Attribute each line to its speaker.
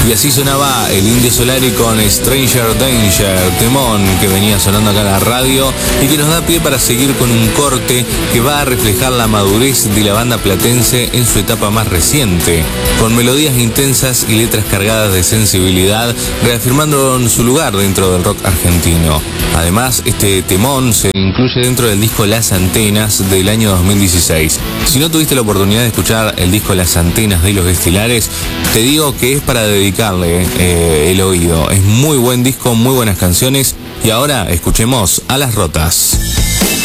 Speaker 1: Y así sonaba el Indio Solari con Stranger Danger, temón que venía sonando acá en la radio y que nos da pie para seguir con un corte que va a reflejar la madurez de la banda platense en su etapa más reciente, con melodías intensas y letras cargadas de sensibilidad, reafirmando su lugar dentro del rock argentino. Además, este temón se incluye dentro del disco Las Antenas del año 2016. Si no tuviste la oportunidad de escuchar el disco Las Antenas de Los Estelares, te digo que es para dedicarle el oído. Es muy buen disco, muy buenas canciones. Y ahora escuchemos a Las Rotas.